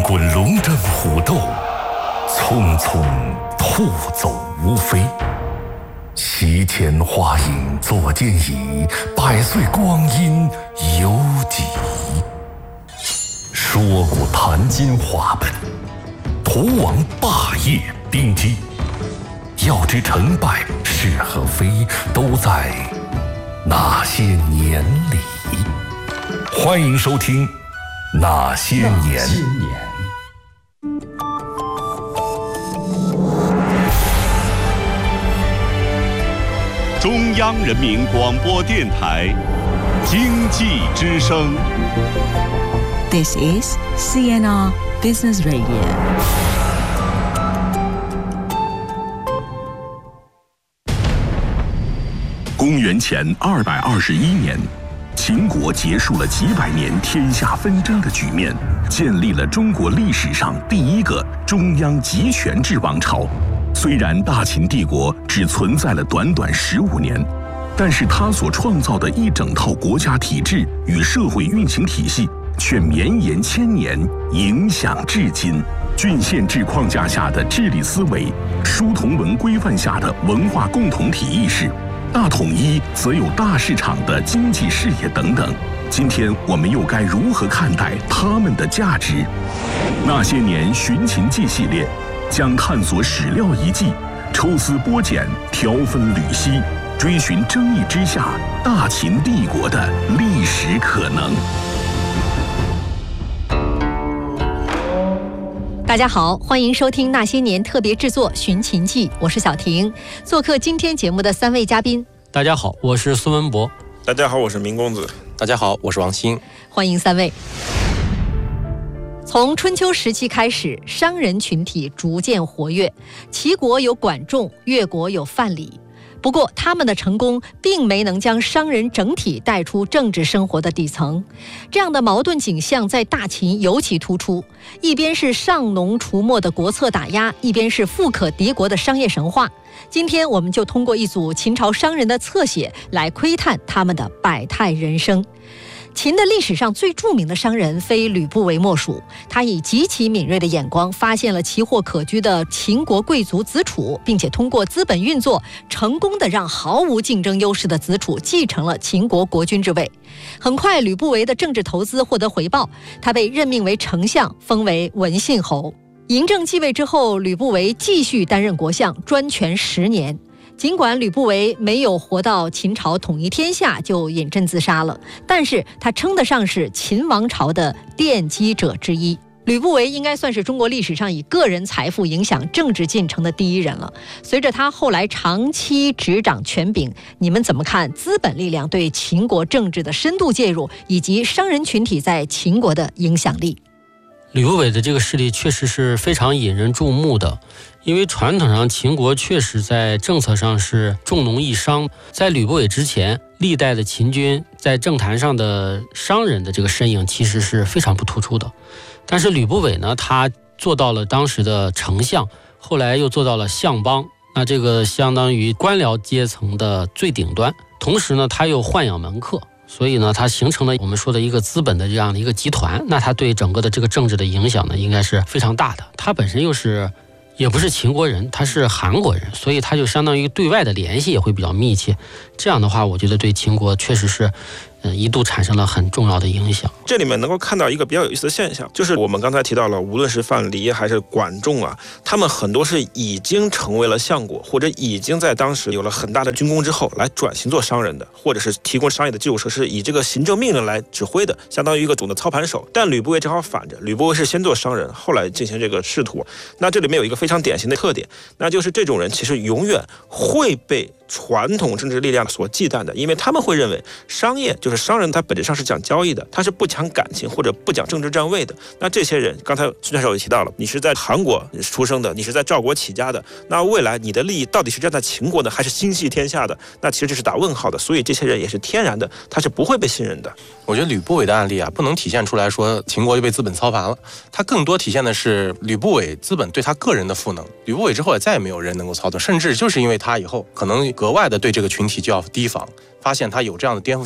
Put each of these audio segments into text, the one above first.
滚龙争虎斗，匆匆兔走乌飞。席间花影坐间椅，百岁光阴犹几。说古谈今话本，图王霸业丁基。要知成败是和非，都在那些年里。欢迎收听《那些年》。 中央人民广播电台经济之声。 This is CNR Business Radio。 公元前221年，秦国结束了几百年天下纷争的局面，建立了中国历史上第一个中央集权制王朝。虽然大秦帝国只存在了短短15年，但是他所创造的一整套国家体制与社会运行体系却绵延千年，影响至今。郡县制框架下的治理思维，书同文规范下的文化共同体意识，大统一则有大市场的经济视野等等。今天我们又该如何看待他们的价值？那些年寻秦记系列将探索史料遗迹，抽丝剥茧，挑分缕析，追寻争议之下大秦帝国的历史可能。 大家好，欢迎收听那些年特别制作《寻秦记》，我是小婷。做客今天节目的3位嘉宾。 大家好，我是孙文博。 大家好，我是明公子。 大家好，我是王鑫。 欢迎3位。从春秋时期开始，商人群体逐渐活跃，齐国有管仲，越国有范蠡。不过他们的成功并没能将商人整体带出政治生活的底层，这样的矛盾景象在大秦尤其突出，一边是上农除没的国策打压，一边是富可敌国的商业神话。今天我们就通过一组秦朝商人的侧写来窥探他们的百态人生。秦的历史上最著名的商人非吕不韦莫属，他以极其敏锐的眼光发现了奇货可居的秦国贵族子楚，并且通过资本运作成功的让毫无竞争优势的子楚继承了秦国国君之位。很快吕不韦的政治投资获得回报，他被任命为丞相，封为文信侯。嬴政继位之后，吕不韦继续担任国相，专权10年。尽管吕不韦没有活到秦朝统一天下就饮鸩自杀了，但是他称得上是秦王朝的奠基者之一。吕不韦应该算是中国历史上以个人财富影响政治进程的第一人了。随着他后来长期执掌权柄，你们怎么看资本力量对秦国政治的深度介入，以及商人群体在秦国的影响力？ 吕不韦的这个势力确实是非常引人注目的，因为传统上秦国确实在政策上是重农抑商。在吕不韦之前，历代的秦军在政坛上的商人的这个身影其实是非常不突出的。但是吕不韦呢，他做到了当时的丞相，后来又做到了相邦，那这个相当于官僚阶层的最顶端。同时呢，他又豢养门客，所以呢，它形成了我们说的一个资本的这样的一个集团。那它对整个的这个政治的影响呢，应该是非常大的。它本身也不是秦国人，他是韩国人，所以他就相当于对外的联系也会比较密切。这样的话，我觉得对秦国确实是一度产生了很重要的影响。 这里面能够看到一个比较有意思的现象，就是我们刚才提到了，无论是范蠡还是管仲啊，他们很多是已经成为了相国，或者已经在当时有了很大的军功之后来转型做商人的，或者是提供商业的基础设施，以这个行政命令来指挥的，相当于一个总的操盘手。但吕不韦正好反着，吕不韦是先做商人，后来进行这个仕途。那这里面有一个非常典型的特点，那就是这种人其实永远会被传统政治力量所忌惮的，因为他们会认为商业就是商人，他本质上是讲交易的，他是不讲感情或者不讲政治站位的。那这些人，刚才孙教授也提到了，你是在韩国出生的，你是在赵国起家的，那未来你的利益到底是站在秦国的，还是心系天下的？那其实这是打问号的。所以这些人也是天然的，他是不会被信任的。 我觉得吕不韦的案例啊，不能体现出来说秦国就被资本操盘了，他更多体现的是吕不韦资本对他个人的赋能。吕不韦之后也再也没有人能够操作，甚至就是因为他以后可能格外的对这个群体就要提防，发现他有这样的颠覆性能力，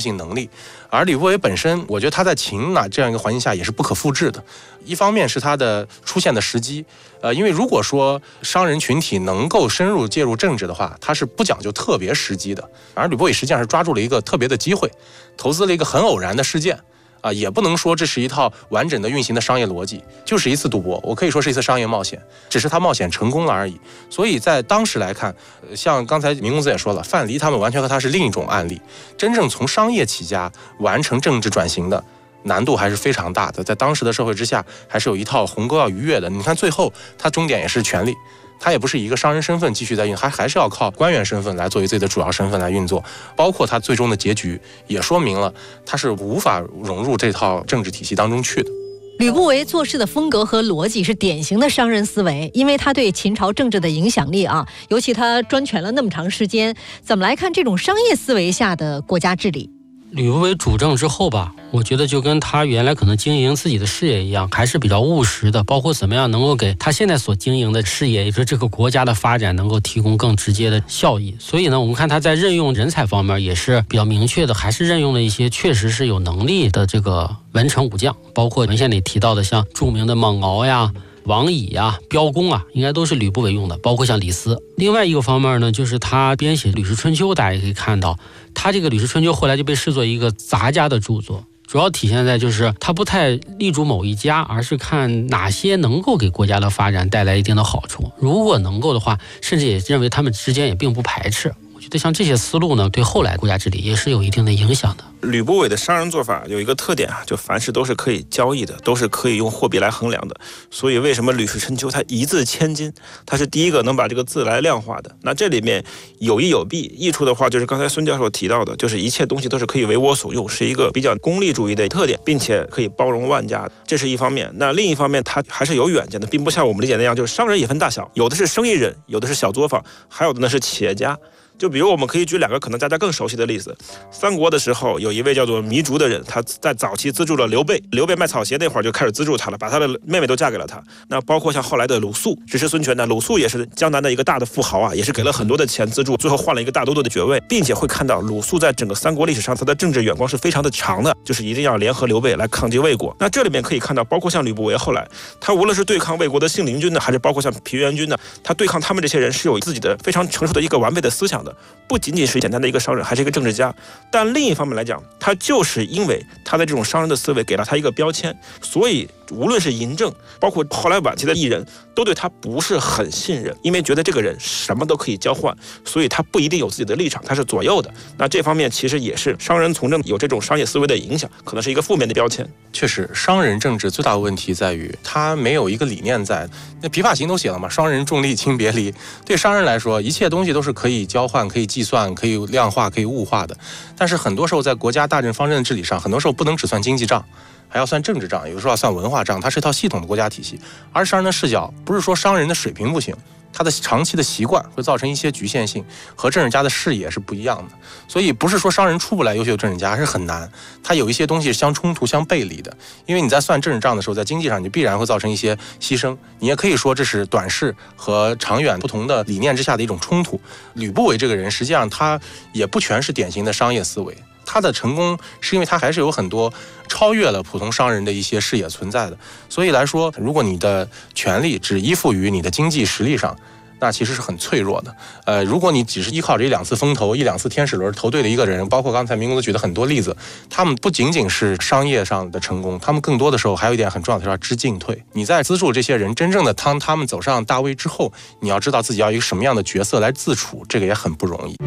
而吕不韦本身，我觉得他在秦这样一个环境下也是不可复制的。一方面是他的出现的时机，因为如果说商人群体能够深入介入政治的话，他是不讲究特别时机的。而吕不韦实际上是抓住了一个特别的机会，投资了一个很偶然的事件。也不能说这是一套完整的运行的商业逻辑，就是一次赌博，我可以说是一次商业冒险，只是他冒险成功了而已。所以在当时来看，像刚才明公子也说了，范蠡他们完全和他是另一种案例，真正从商业起家完成政治转型的难度还是非常大的，在当时的社会之下，还是有一套鸿沟要逾越的。你看最后他终点也是权力，他也不是以一个商人身份继续在运，还是要靠官员身份来作为自己的主要身份来运作。包括他最终的结局也说明了他是无法融入这套政治体系当中去的。 吕不韦做事的风格和逻辑是典型的商人思维，因为他对秦朝政治的影响力尤其他专权了那么长时间，怎么来看这种商业思维下的国家治理？ 吕不韦主政之后吧，我觉得就跟他原来可能经营自己的事业一样，还是比较务实的，包括怎么样能够给他现在所经营的事业，也就是这个国家的发展能够提供更直接的效益。所以呢，我们看他在任用人才方面也是比较明确的，还是任用了一些确实是有能力的这个文臣武将，包括文献里提到的像著名的蒙敖呀、王乙呀、彪公应该都是吕不韦用的，包括像李斯。另外一个方面呢，就是他编写《吕氏春秋》，大家也可以看到，他这个《吕氏春秋》后来就被视作一个杂家的著作，主要体现在就是他不太立足某一家，而是看哪些能够给国家的发展带来一定的好处，如果能够的话，甚至也认为他们之间也并不排斥。我觉得像这些思路呢，对后来国家治理也是有一定的影响的。 吕不韦的商人做法有一个特点就凡事都是可以交易的，都是可以用货币来衡量的。所以为什么《吕氏春秋》它一字千金，它是第一个能把这个字来量化的。那这里面有益有弊，益处的话就是刚才孙教授提到的，就是一切东西都是可以为我所用，是一个比较功利主义的特点，并且可以包容万家，这是一方面。那另一方面，它还是有远见的，并不像我们理解那样，就是商人也分大小，有的是生意人，有的是小作坊，还有的呢是企业家。就比如我们可以举两个可能大家更熟悉的例子，三国的时候有一位叫做糜竺的人，他在早期资助了刘备，刘备卖草鞋那会儿就开始资助他了，把他的妹妹都嫁给了他。那包括像后来的鲁肃，支持孙权的鲁肃也是江南的一个大的富豪也是给了很多的钱资助，最后换了一个大都督的爵位，并且会看到鲁肃在整个三国历史上他的政治眼光是非常的长的，就是一定要联合刘备来抗击魏国。那这里面可以看到，包括像吕不韦后来他无论是对抗魏国的信陵君呢，还是包括像平原君呢，他对抗他们这些人是有自己的非常成熟的一个完备的思想的，不仅仅是简单的一个商人，还是一个政治家。但另一方面来讲，他就是因为他的这种商人的思维给了他一个标签，所以无论是嬴政，包括后来晚期的异人，都对他不是很信任，因为觉得这个人什么都可以交换，所以他不一定有自己的立场，他是左右的。那这方面其实也是商人从政有这种商业思维的影响，可能是一个负面的标签。 确实，商人政治最大的问题在于他没有一个理念在。那《琵琶行》都写了嘛，商人重利轻别离。对商人来说，一切东西都是可以交换、可以计算、可以量化、可以物化的。但是很多时候在国家大政方针的治理上，很多时候不能只算经济账，还要算政治账，有的时候要算文化账，它是一套系统的国家体系。而商人的视角不是说商人的水平不行，他的长期的习惯会造成一些局限性，和政治家的视野是不一样的。所以不是说商人出不来优秀政治家，是很难，他有一些东西是相冲突相背离的。因为你在算政治账的时候，在经济上你必然会造成一些牺牲，你也可以说这是短视和长远不同的理念之下的一种冲突。吕不韦这个人实际上他也不全是典型的商业思维，他的成功是因为他还是有很多超越了普通商人的一些视野存在的。所以来说，如果你的权力只依附于你的经济实力上，那其实是很脆弱的。如果你只是依靠着一两次风投、一两次天使轮投对了一个人，包括刚才明公子举的很多例子，他们不仅仅是商业上的成功，他们更多的时候还有一点很重要的叫知进退。你在资助这些人，真正的当他们走上大位之后，你要知道自己要一个什么样的角色来自处，这个也很不容易。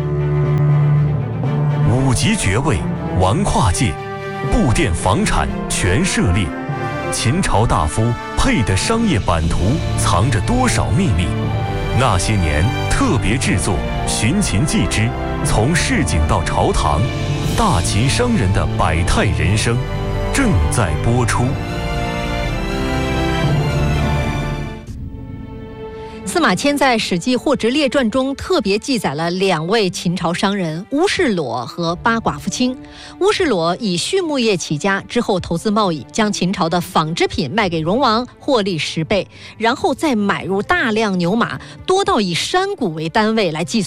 五级爵位完跨界，布店房产全涉猎，秦朝大夫配的商业版图藏着多少秘密？那些年特别制作《寻秦记之从市井到朝堂，大秦商人的百态人生》正在播出。 司马迁在《史记·货殖列传》中特别记载了两位秦朝商人乌士裸和八寡妇卿。乌士裸以畜牧业起家，之后投资贸易，将秦朝的纺织品卖给戎王，获利10倍，然后再买入大量牛马，多到以山谷为单位来计算。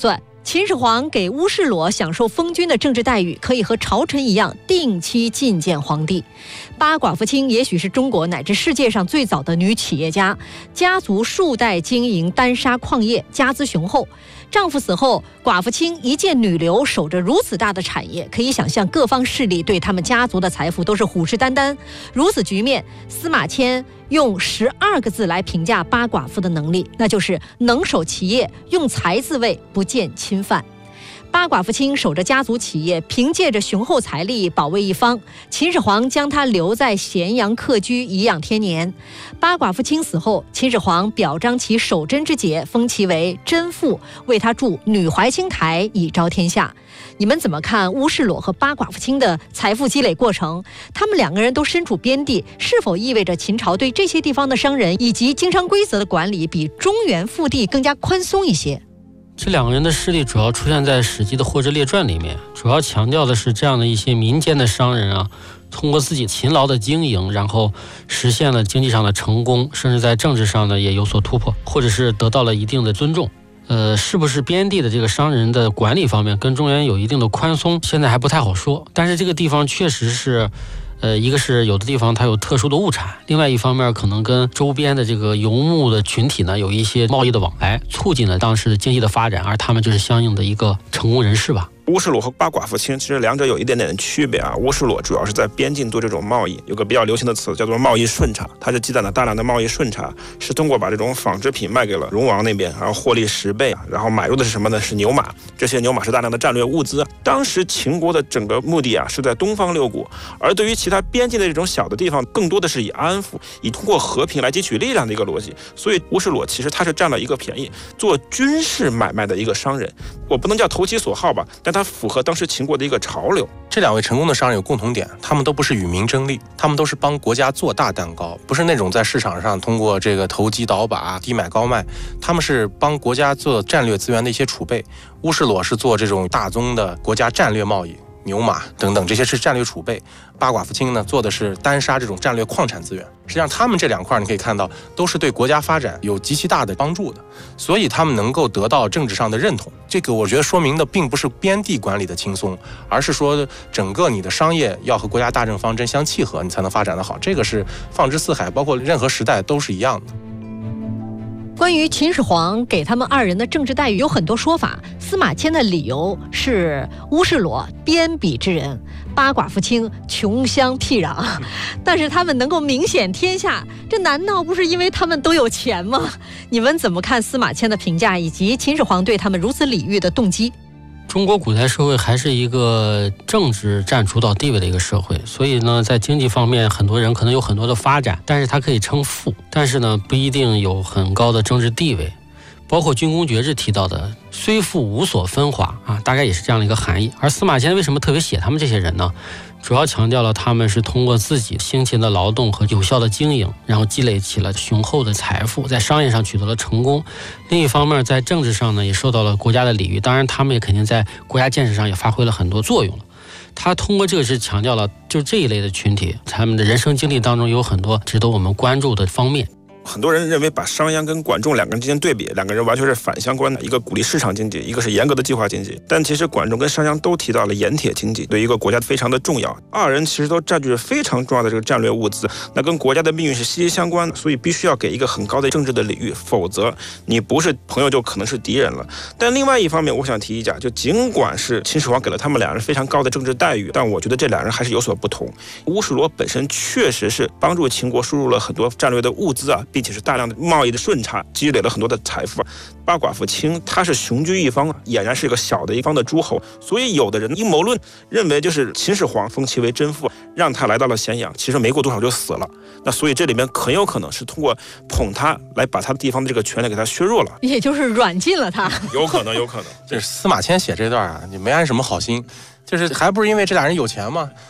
秦始皇给乌士罗享受封君的政治待遇，可以和朝臣一样定期觐见皇帝。八寡妇卿也许是中国乃至世界上最早的女企业家，家族数代经营丹砂矿业，家资雄厚。丈夫死后，寡妇卿一介女流守着如此大的产业，可以想象各方势力对他们家族的财富都是虎视眈眈。如此局面，司马迁用12个字来评价八寡妇的能力，那就是能守其业，用财自卫，不见侵犯。八寡妇卿守着家族企业，凭借着雄厚财力保卫一方。秦始皇将她留在咸阳客居，颐养天年。八寡妇卿死后，秦始皇表彰其守贞之节，封其为贞妇，为她筑女怀清台，以昭天下。你们怎么看乌士罗和八寡妇卿的财富积累过程？他们2个人都身处边地，是否意味着秦朝对这些地方的商人以及经商规则的管理比中原腹地更加宽松一些？ 这2个人的势力主要出现在《史记》的《货殖列传》里面，主要强调的是这样的一些民间的商人啊，通过自己勤劳的经营，然后实现了经济上的成功，甚至在政治上呢也有所突破，或者是得到了一定的尊重。是不是边地的这个商人的管理方面跟中原有一定的宽松，现在还不太好说。但是这个地方确实是一个是有的地方它有特殊的物产，另外一方面可能跟周边的这个游牧的群体呢有一些贸易的往来，促进了当时的经济的发展，而他们就是相应的一个成功人士吧。 乌士罗和八寡妇卿其实两者有一点点的区别啊。乌士罗主要是在边境做这种贸易，有个比较流行的词叫做贸易顺差，它是积攒了大量的贸易顺差，是通过把这种纺织品卖给了戎王那边，然后获利10倍，然后买入的是什么呢？是牛马，这些牛马是大量的战略物资。当时秦国的整个目的啊是在东方6国，而对于其他边境的这种小的地方，更多的是以安抚、以通过和平来汲取力量的一个逻辑。所以乌士罗其实他是占了一个便宜，做军事买卖的一个商人，我不能叫投其所好吧，但它符合当时秦国的一个潮流。 这2位成功的商人有共同点，他们都不是与民争利，他们都是帮国家做大蛋糕，不是那种在市场上通过这个投机倒把、低买高卖，他们是帮国家做战略资源的一些储备。乌士罗是做这种大宗的国家战略贸易，牛马等等，这些是战略储备。八寡妇卿呢做的是丹砂这种战略矿产资源。实际上他们这2块你可以看到都是对国家发展有极其大的帮助的，所以他们能够得到政治上的认同。这个我觉得说明的并不是边地管理的轻松，而是说整个你的商业要和国家大政方针相契合，你才能发展得好。这个是放之四海，包括任何时代都是一样的。 关于秦始皇给他们2人的政治待遇有很多说法，司马迁的理由是乌士罗边鄙之人，八寡妇卿穷乡僻壤，但是他们能够明显天下，这难道不是因为他们都有钱吗？你们怎么看司马迁的评价，以及秦始皇对他们如此礼遇的动机？ 中国古代社会还是一个政治占主导地位的一个社会，所以呢，在经济方面，很多人可能有很多的发展，但是他可以称富，但是呢，不一定有很高的政治地位。包括军功爵制提到的“虽富无所分华”啊，大概也是这样的一个含义。而司马迁为什么特别写他们这些人呢？主要强调了他们是通过自己辛勤的劳动和有效的经营，然后积累起了雄厚的财富，在商业上取得了成功。另一方面，在政治上呢，也受到了国家的礼遇，当然他们也肯定在国家建设上也发挥了很多作用了。他通过这个是强调了就这一类的群体，他们的人生经历当中有很多值得我们关注的方面。 很多人认为把商鞅跟管仲2个人之间对比，2个人完全是反相关的，一个鼓励市场经济，一个是严格的计划经济。但其实管仲跟商鞅都提到了盐铁经济对一个国家非常的重要，2人其实都占据着非常重要的这个战略物资，那跟国家的命运是息息相关的，所以必须要给一个很高的政治的礼遇，否则你不是朋友就可能是敌人了。但另外一方面，我想提一下，就尽管是秦始皇给了他们2人非常高的政治待遇，但我觉得这2人还是有所不同。乌士罗本身确实是帮助秦国输入了很多战略的物资啊，并且是大量的贸易的顺差，积累了很多的财富。八寡妇卿他是雄居一方，俨然是一个小的一方的诸侯，所以有的人阴谋论认为就是秦始皇封其为贞妇，让他来到了咸阳，其实没过多少就死了。那所以这里面很有可能是通过捧他来把他地方的这个权力给他削弱了， 也就是软禁了他。 有可能。 就是司马迁写这段啊，你没安什么好心。就是还不是因为这2人有钱吗？